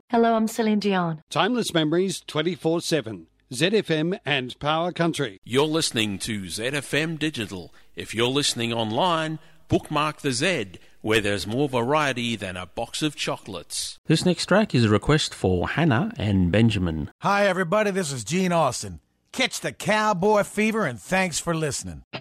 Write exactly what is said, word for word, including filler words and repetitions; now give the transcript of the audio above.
Hello, I'm Celine Dion. Timeless memories twenty-four seven. Z F M and Power Country. You're listening to Z F M Digital. If you're listening online, bookmark the Z, where there's more variety than a box of chocolates. This next track is a request for Hannah and Benjamin. Hi, everybody. This is Gene Austin. Catch the cowboy fever, and thanks for listening.